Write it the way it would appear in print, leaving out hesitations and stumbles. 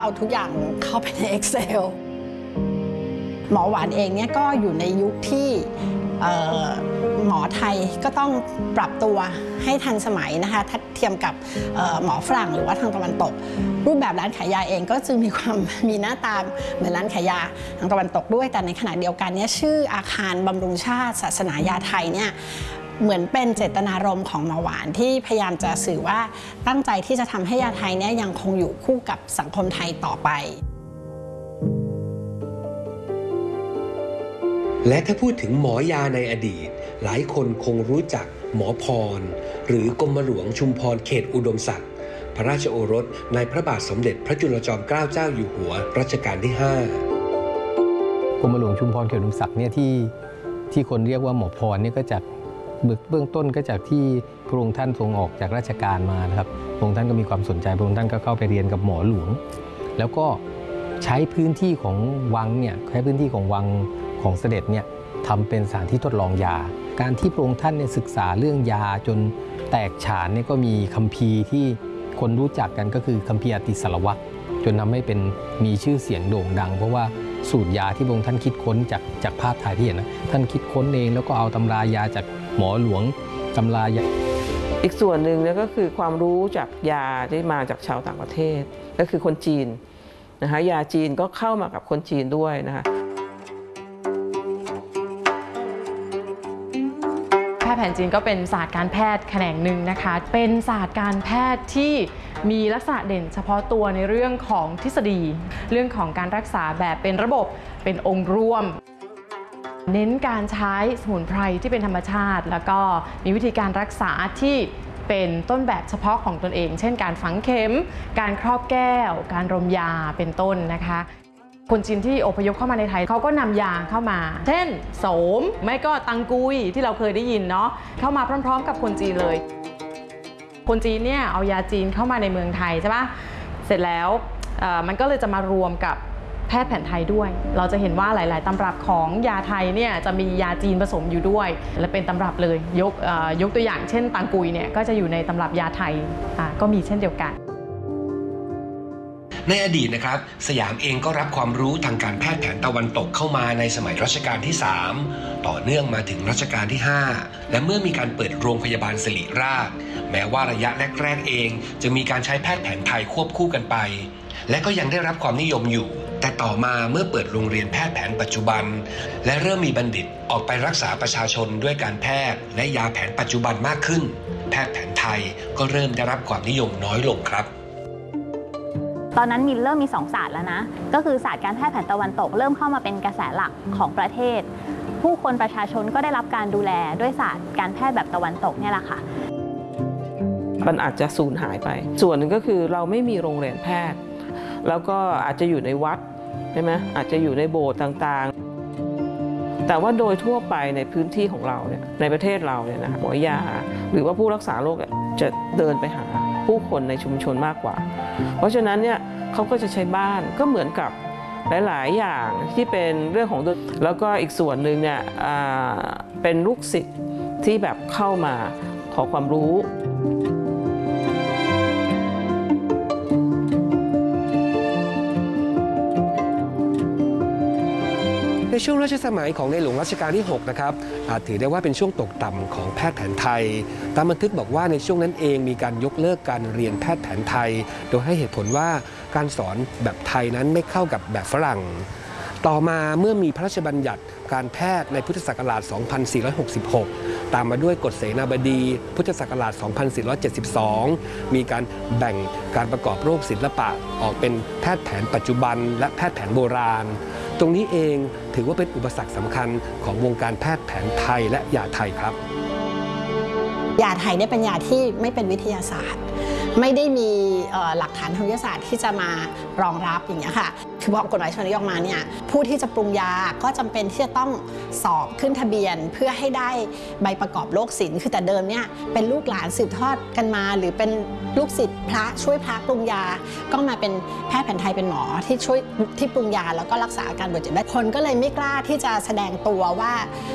เอาทุกอย่างเข้าไปใน Excel หมอหวานเองเนี่ยก็อยู่ในยุคที่หมอไทยก็ต้องปรับตัวให้ทันสมัยนะคะถ้าเทียมกับหมอฝรั่งหรือว่าทางตะวันตกรูปแบบร้านขายยาเองก็จึงมีหน้าตาเหมือนร้านขายยาทางตะวันตกด้วยแต่ในขณะเดียวกันเนี่ยชื่ออาคารบำรุงชาติศาสนายาไทยเนี่ยเหมือนเป็นเจตนารมณ์ของหมอหวานที่พยายามจะสื่อว่าตั้งใจที่จะทำให้ยาไทยเนี่ยยังคงอยู่คู่กับสังคมไทยต่อไปและถ้าพูดถึงหมอยาในอดีตหลายคนคงรู้จักหมอพรหรือกรมหลวงชุมพรเขตอุดมศักดิ์พระราชโอรสในพระบาทสมเด็จพระจุลจอมเกล้าเจ้าอยู่หัวรัชกาลที่ 5 กรมหลวงชุมพรเขตอุดมศักดิ์เนี่ยที่คนเรียกว่าหมอพรเนี่ยก็จากเบื้องต้นก็จากที่พระองค์ท่านทรงออกจากราชการมานะครับพระองค์ท่านก็มีความสนใจพระองค์ท่านก็เข้าไปเรียนกับหมอหลวงแล้วก็ใช้พื้นที่ของวังเนี่ยใช้พื้นที่ของวังของเสด็จเนี่ยทำเป็นสถานที่ทดลองยาการที่พระองค์ท่านเนี่ยศึกษาเรื่องยาจนแตกฉานเนี่ยก็มีคัมภีร์ที่คนรู้จักกันก็คือคัมภีร์อติสารวัตรจนทำให้เป็นมีชื่อเสียงโด่งดังเพราะว่าสูตรยาที่พระองค์ท่านคิดค้นจากภาพถ่ายที่เห็นนะท่านคิดค้นเองแล้วก็เอาตำรายาจากหมอหลวงตำรายาอีกส่วนหนึ่งเนี่ยก็คือความรู้จากยาที่มาจากชาวต่างประเทศก็คือคนจีนนะคะยาจีนก็เข้ามากับคนจีนด้วยนะคะแพทย์แผนจีนก็เป็นศาสตร์การแพทย์แขนงหนึ่งนะคะเป็นศาสตร์การแพทย์ที่มีลักษณะเด่นเฉพาะตัวในเรื่องของทฤษฎีเรื่องของการรักษาแบบเป็นระบบเป็นองค์รวมเน้นการใช้สมุนไพรที่เป็นธรรมชาติแล้วก็มีวิธีการรักษาที่เป็นต้นแบบเฉพาะของตนเองเช่นการฝังเข็มการครอบแก้วการรมยาเป็นต้นนะคะคนจีนที่อพยพเข้ามาในไทยเขาก็นำยาเข้ามาเช่นโสมไม่ก็ตังกุยที่เราเคยได้ยินเนาะเข้ามาพร้อมๆกับคนจีนเลยคนจีนเนี่ยเอายาจีนเข้ามาในเมืองไทยใช่ปะเสร็จแล้วมันก็เลยจะมารวมกับแพทย์แผนไทยด้วยเราจะเห็นว่าหลายๆตำรับของยาไทยเนี่ยจะมียาจีนผสมอยู่ด้วยและเป็นตำรับเลยยกตัวอย่างเช่นตังกุยเนี่ยก็จะอยู่ในตำรับยาไทยก็มีเช่นเดียวกันในอดีตนะครับสยามเองก็รับความรู้ทางการแพทย์แผนตะวันตกเข้ามาในสมัยรัชกาลที่ 3ต่อเนื่องมาถึงรัชกาลที่ 5และเมื่อมีการเปิดโรงพยาบาลศิริราชแม้ว่าระยะแรกๆเองจะมีการใช้แพทย์แผนไทยควบคู่กันไปและก็ยังได้รับความนิยมอยู่แต่ต่อมาเมื่อเปิดโรงเรียนแพทย์แผนปัจจุบันและเริ่มมีบัณฑิตออกไปรักษาประชาชนด้วยการแพทย์และยาแผนปัจจุบันมากขึ้นแพทย์แผนไทยก็เริ่มได้รับความนิยมน้อยลงครับตอนนั้นเริ่มมี2ศาสตร์แล้วนะก็คือศาสตร์การแพทย์แผนตะวันตกเริ่มเข้ามาเป็นกระแสหลักของประเทศผู้คนประชาชนก็ได้รับการดูแลด้วยศาสตร์การแพทย์แบบตะวันตกเนี่ยแหละค่ะมันอาจจะสูญหายไปส่วนหนึ่งก็คือเราไม่มีโรงเรียนแพทย์แล้วก็อาจจะอยู่ในวัดใช่ไหมอาจจะอยู่ในโบสถ์ต่างๆแต่ว่าโดยทั่วไปในพื้นที่ของเราเนี่ยในประเทศเราเนี่ยนะหมอยาหรือว่าผู้รักษาโรคจะเดินไปหาผู้คนในชุมชนมากกว่าเพราะฉะนั้นเนี่ยเขาก็จะใช้บ้านก็เหมือนกับหลายๆอย่างที่เป็นเรื่องของแล้วก็อีกส่วนหนึ่งเนี่ยเป็นลูกศิษย์ที่แบบเข้ามาขอความรู้ในช่วงรัชสมัยของในหลวงรัชกาลที่ 6นะครับถือได้ว่าเป็นช่วงตกต่ำของแพทย์แผนไทยตามบันทึกบอกว่าในช่วงนั้นเองมีการยกเลิกการเรียนแพทย์แผนไทยโดยให้เหตุผลว่าการสอนแบบไทยนั้นไม่เข้ากับแบบฝรั่งต่อมาเมื่อมีพระราชบัญญัติการแพทย์ในพุทธศักราช 2466 ตามมาด้วยกฎเสนาบดีพุทธศักราช 2472 มีการแบ่งการประกอบโรคศิลปะออกเป็นแพทย์แผนปัจจุบันและแพทย์แผนโบราณตรงนี้เองถือว่าเป็นอุปสรรคสำคัญของวงการแพทย์แผนไทยและยาไทยครับยาไทยเนี่ยเป็นยาที่ไม่เป็นวิทยาศาสตร์ไม่ได้มีหลักฐานทางวิทยาศาสตร์ที่จะมารองรับอย่างเงี้ยค่ะคือพอกฎหมายฉบับนี้ออกมาเนี่ยผู้ที่จะปรุงยาก็จำเป็นที่จะต้องสอบขึ้นทะเบียนเพื่อให้ได้ใบประกอบโรคศิลป์คือแต่เดิมเนี่ยเป็นลูกหลานสืบทอดกันมาหรือเป็นลูกศิษย์พระช่วยพระปรุงยาก็มาเป็นแพทย์แผนไทยเป็นหมอที่ช่วยที่ปรุงยาแล้วก็รักษาอาการบาดเจ็บได้คนก็เลยไม่กล้าที่จะแสดงตัวว่า